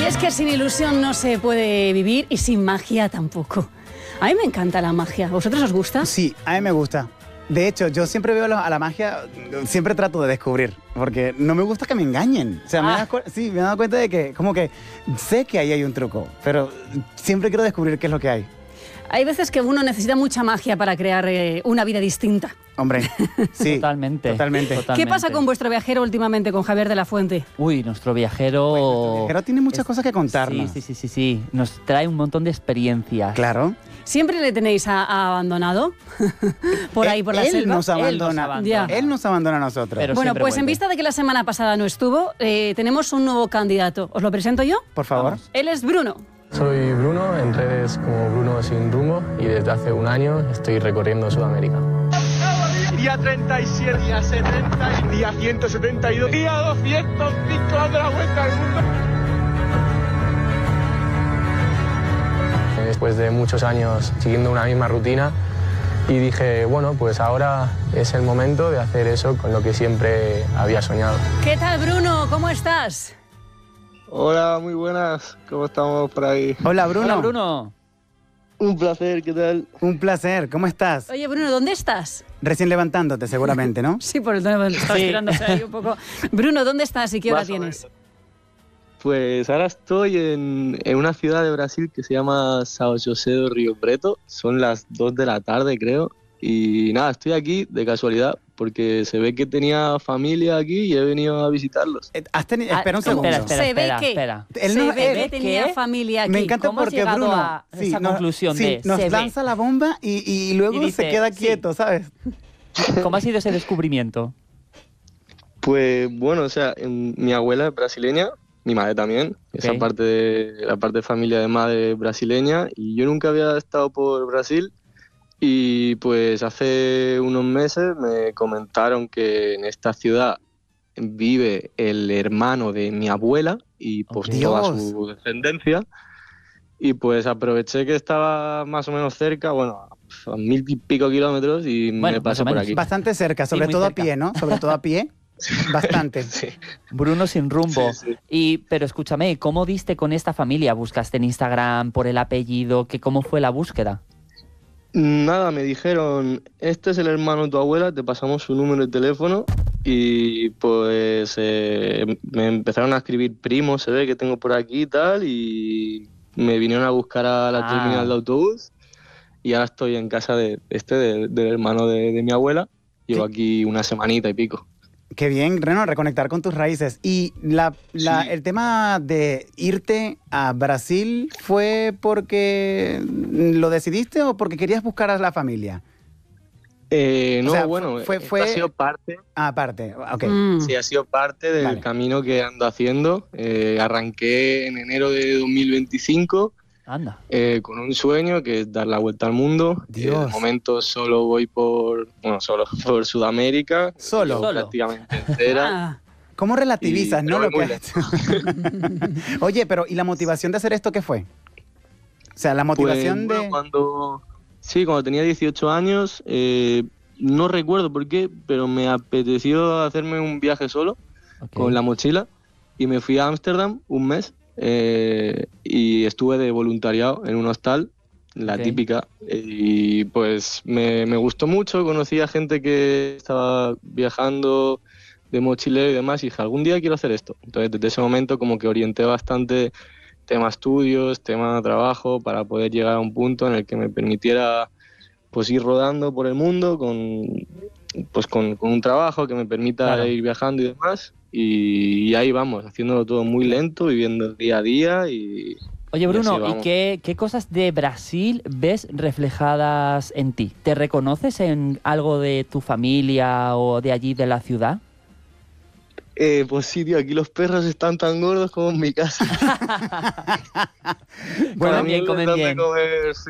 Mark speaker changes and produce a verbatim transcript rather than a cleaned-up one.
Speaker 1: Es que sin ilusión no se puede vivir y sin magia tampoco. A mí me encanta la magia. ¿A vosotros os gusta?
Speaker 2: Sí, a mí me gusta. De hecho, yo siempre veo a la magia, siempre trato de descubrir, porque no me gusta que me engañen. O sea, me,
Speaker 1: Ah.
Speaker 2: he dado, sí, me he dado cuenta de que, como que sé que ahí hay un truco, pero siempre quiero descubrir qué es lo que hay.
Speaker 1: Hay veces que uno necesita mucha magia para crear eh, una vida distinta.
Speaker 2: Hombre, sí.
Speaker 3: Totalmente.
Speaker 2: Totalmente.
Speaker 3: Totalmente.
Speaker 1: ¿Qué pasa con vuestro viajero últimamente, con Javier de la Fuente?
Speaker 3: Uy, nuestro viajero...
Speaker 2: Pero tiene muchas
Speaker 3: es-
Speaker 2: cosas que contarnos.
Speaker 3: Sí, sí, sí, sí, sí. Nos trae un montón de experiencias.
Speaker 2: Claro.
Speaker 1: ¿Siempre le tenéis a, a abandonado? Por ahí, por la
Speaker 2: él
Speaker 1: selva.
Speaker 2: Nos abandona,
Speaker 3: Él nos abandona.
Speaker 1: Ya.
Speaker 2: Él nos abandona a nosotros.
Speaker 3: Pero
Speaker 1: Bueno,
Speaker 3: siempre
Speaker 1: pues en
Speaker 3: vuelve.
Speaker 1: vista de que la semana pasada no estuvo, eh, tenemos un nuevo candidato. ¿Os lo presento yo?
Speaker 2: Por favor.
Speaker 3: Vamos.
Speaker 1: Él es Bruno.
Speaker 4: Soy Bruno, en redes como Bruno Sin Rumbo, y desde hace un año estoy recorriendo Sudamérica.
Speaker 5: Día treinta y siete, día setenta, día ciento setenta y dos, día doscientos cinco dando la vuelta al mundo.
Speaker 4: Después de muchos años siguiendo una misma rutina, y dije, bueno, pues ahora es el momento de hacer eso con lo que siempre había soñado.
Speaker 1: ¿Qué tal, Bruno? ¿Cómo estás?
Speaker 5: Hola, muy buenas, ¿cómo estamos por ahí?
Speaker 2: Hola, Bruno.
Speaker 3: Hola, Bruno.
Speaker 5: Un placer, ¿qué tal?
Speaker 2: Un placer. ¿Cómo estás?
Speaker 1: Oye, Bruno, ¿dónde estás?
Speaker 2: Recién levantándote, seguramente, ¿no?
Speaker 1: Sí, por el tono, estás
Speaker 3: Sí.
Speaker 1: tirándose ahí un poco. Bruno, ¿dónde estás y qué hora
Speaker 5: Más o
Speaker 1: tienes?
Speaker 5: menos. Pues ahora estoy en, en una ciudad de Brasil que se llama São José do Rio Preto. Son las dos de la tarde, creo. Y nada, estoy aquí de casualidad porque se ve que tenía familia aquí y he venido a visitarlos.
Speaker 2: Eh, has teni-
Speaker 3: Ah,
Speaker 2: espera un
Speaker 3: ¿cómo?
Speaker 2: segundo.
Speaker 3: Espera, espera,
Speaker 1: Se ve
Speaker 3: espera,
Speaker 1: que-
Speaker 3: espera.
Speaker 2: Él
Speaker 1: Se
Speaker 2: no-
Speaker 1: ve
Speaker 2: él-
Speaker 1: que tenía
Speaker 3: ¿qué?
Speaker 1: familia aquí.
Speaker 2: Me encanta
Speaker 3: ¿Cómo has
Speaker 2: porque
Speaker 3: llegado
Speaker 2: Bruno
Speaker 3: a esa
Speaker 2: nos-
Speaker 3: conclusión
Speaker 2: sí,
Speaker 3: de
Speaker 2: nos
Speaker 3: se ve?
Speaker 2: lanza la bomba y, y luego
Speaker 3: Y dice,
Speaker 2: se queda
Speaker 3: sí.
Speaker 2: quieto, ¿sabes?
Speaker 3: ¿Cómo ha sido ese descubrimiento?
Speaker 5: Pues bueno, o sea, en- mi abuela es brasileña, mi madre también, esa
Speaker 3: Ok.
Speaker 5: parte de la parte de familia de madre brasileña, y yo nunca había estado por Brasil. Y pues hace unos meses me comentaron que en esta ciudad vive el hermano de mi abuela y pues
Speaker 3: Ok.
Speaker 5: toda
Speaker 2: Dios.
Speaker 5: su descendencia. Y pues aproveché que estaba más o menos cerca, bueno, a mil y pico kilómetros, y
Speaker 3: Bueno,
Speaker 5: me
Speaker 3: más
Speaker 5: pasé
Speaker 3: o
Speaker 5: por
Speaker 3: menos.
Speaker 5: aquí.
Speaker 2: Bastante cerca, sobre
Speaker 3: muy
Speaker 2: todo
Speaker 3: cerca.
Speaker 2: a pie, ¿no? Sobre todo a pie. Bastante.
Speaker 5: Sí.
Speaker 3: Bruno Sin Rumbo.
Speaker 5: Sí, sí.
Speaker 3: Y, pero escúchame, ¿cómo diste con esta familia? ¿Buscaste en Instagram por el apellido? ¿Qué, ¿Cómo fue la búsqueda?
Speaker 5: Nada, me dijeron, este es el hermano de tu abuela, te pasamos su número de teléfono, y pues eh, me empezaron a escribir primos, se ve que tengo por aquí y tal, y me vinieron a buscar a la
Speaker 3: Ah.
Speaker 5: terminal de autobús, y ahora estoy en casa de este, de- del hermano de, de mi abuela. Llevo aquí una semanita y pico.
Speaker 2: Qué bien, Reno, reconectar con tus raíces. Y la, la-
Speaker 5: Sí.
Speaker 2: el tema de irte a Brasil, ¿fue porque lo decidiste o porque querías buscar a la familia?
Speaker 5: Eh, no,
Speaker 2: O sea,
Speaker 5: bueno,
Speaker 2: fue-
Speaker 5: esto
Speaker 2: fue-
Speaker 5: ha sido parte,
Speaker 2: Ah, aparte, ok.
Speaker 1: Mm.
Speaker 5: sí, ha sido parte del
Speaker 2: Vale.
Speaker 5: camino que ando haciendo. Eh, arranqué en enero de dos mil veinticinco.
Speaker 3: Anda.
Speaker 5: Eh, con un sueño que es dar la vuelta al mundo.
Speaker 2: Dios.
Speaker 5: Eh, de momento solo voy por, bueno, solo por Sudamérica.
Speaker 2: Solo.
Speaker 5: Llevo
Speaker 3: Solo.
Speaker 5: prácticamente entera.
Speaker 1: Ah,
Speaker 2: ¿Cómo relativizas,
Speaker 5: Y-
Speaker 2: no?
Speaker 5: pero
Speaker 2: Lo
Speaker 5: voy
Speaker 2: que
Speaker 5: muy
Speaker 2: has hecho? Oye, pero ¿y la motivación de hacer esto qué fue? O sea, la motivación
Speaker 5: Pues, bueno,
Speaker 2: de...
Speaker 5: cuando, sí, cuando tenía dieciocho años, eh, no recuerdo por qué, pero me apeteció hacerme un viaje solo
Speaker 3: Ok.
Speaker 5: con la mochila y me fui a Ámsterdam un mes eh, y estuve de voluntariado en un hostal, la
Speaker 3: Ok.
Speaker 5: típica, y pues me, me gustó mucho, conocí a gente que estaba viajando de mochilero y demás, y dije, algún día quiero hacer esto. Entonces desde ese momento como que orienté bastante tema estudios, tema trabajo, para poder llegar a un punto en el que me permitiera pues ir rodando por el mundo con pues con, con un trabajo que me permita
Speaker 3: Claro.
Speaker 5: ir viajando y demás, y, y ahí vamos, haciéndolo todo muy lento, viviendo día a día. Y
Speaker 3: Oye,
Speaker 5: y
Speaker 3: Bruno,
Speaker 5: así
Speaker 3: ¿y
Speaker 5: vamos.
Speaker 3: qué, qué cosas de Brasil ves reflejadas en ti? ¿Te reconoces en algo de tu familia o de allí, de la ciudad?
Speaker 5: Eh, pues sí, tío, aquí los perros están tan gordos como en mi casa.
Speaker 3: Comen bien,
Speaker 5: También les
Speaker 3: comen
Speaker 5: dan de
Speaker 3: bien.
Speaker 5: comer